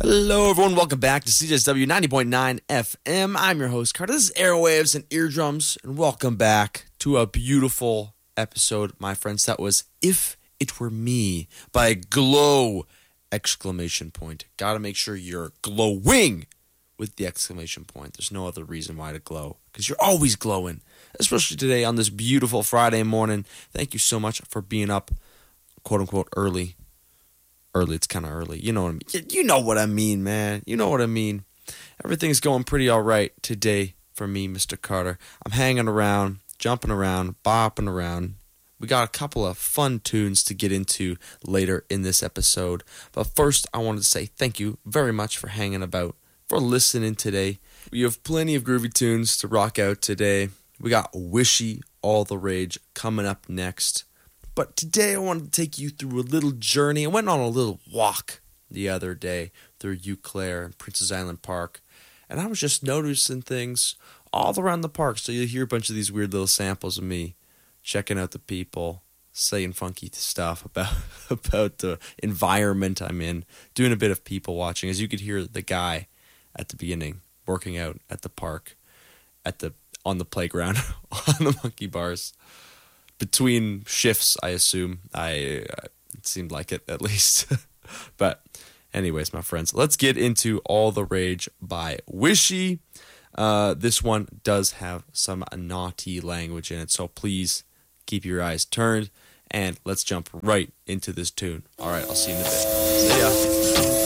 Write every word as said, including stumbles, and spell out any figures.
Hello, everyone. Welcome back to C J S W ninety point nine F M. I'm your host, Carter. This is Airwaves and Eardrums, and welcome back to a beautiful episode, my friends. That was If It Were Me by Glow! Exclamation point. Gotta make sure you're glowing with the exclamation point. There's no other reason why to glow, because you're always glowing, especially today on this beautiful Friday morning. Thank you so much for being up, quote-unquote, early. Early, it's kind of early. You know what I mean. You know what I mean, man. You know what I mean. Everything's going pretty all right today for me, Mister Carter. I'm hanging around, jumping around, bopping around. We got a couple of fun tunes to get into later in this episode. But first, I wanted to say thank you very much for hanging about, for listening today. We have plenty of groovy tunes to rock out today. We got Wishy, All the Rage coming up next. But today I wanted to take you through a little journey. I went on a little walk the other day through Eau Claire and Princess Island Park. And I was just noticing things all around the park. So you'll hear a bunch of these weird little samples of me checking out the people, saying funky stuff about, about the environment I'm in, doing a bit of people watching. As you could hear the guy at the beginning working out at the park, at the on the playground, on the monkey bars. Between shifts, I assume. I uh, it seemed like it, at least. But anyways, my friends, let's get into All the Rage by Wishy. Uh, this one does have some naughty language in it, so please keep your eyes turned, and let's jump right into this tune. All right, I'll see you in a bit. See ya.